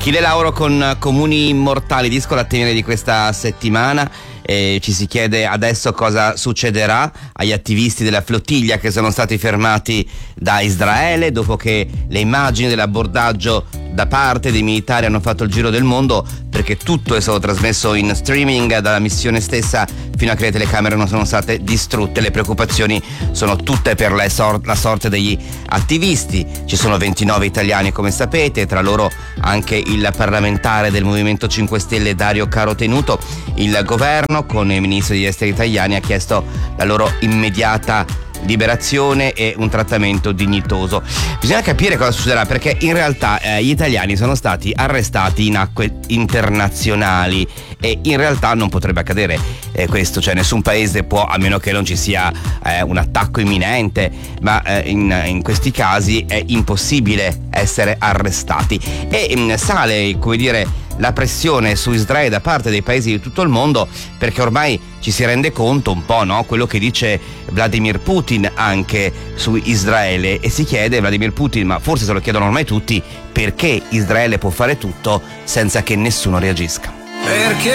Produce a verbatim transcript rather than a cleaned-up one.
Achille Lauro con Comuni Immortali, disco da tenere di questa settimana. Eh, ci si chiede adesso cosa succederà agli attivisti della flottiglia che sono stati fermati da Israele dopo che le immagini dell'abbordaggio da parte dei militari hanno fatto il giro del mondo, perché tutto è stato trasmesso in streaming dalla missione stessa fino a che le telecamere non sono state distrutte. Le preoccupazioni sono tutte per la, sor- la sorte degli attivisti. Ci sono ventinove italiani, come sapete, tra loro anche il parlamentare del Movimento cinque Stelle Dario Carotenuto. Il governo, con i ministri degli esteri italiani, ha chiesto la loro immediata liberazione e un trattamento dignitoso. Bisogna capire cosa succederà, perché in realtà eh, gli italiani sono stati arrestati in acque internazionali e in realtà non potrebbe accadere eh, questo, cioè nessun paese può, a meno che non ci sia eh, un attacco imminente, ma eh, in, in questi casi è impossibile essere arrestati e mh, sale, come dire, la pressione su Israele da parte dei paesi di tutto il mondo, perché ormai ci si rende conto un po', no? Quello che dice Vladimir Putin anche su Israele, e si chiede Vladimir Putin, ma forse se lo chiedono ormai tutti, perché Israele può fare tutto senza che nessuno reagisca. Perché